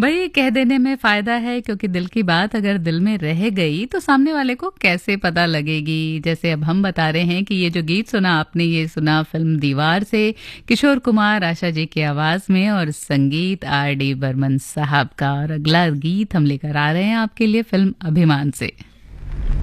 भई कह देने में फ़ायदा है क्योंकि दिल की बात अगर दिल में रह गई तो सामने वाले को कैसे पता लगेगी। जैसे अब हम बता रहे हैं कि ये जो गीत सुना आपने ये सुना फ़िल्म दीवार से, किशोर कुमार आशा जी की आवाज़ में और संगीत आर डी बर्मन साहब का। और अगला गीत हम लेकर आ रहे हैं आपके लिए फ़िल्म अभिमान से।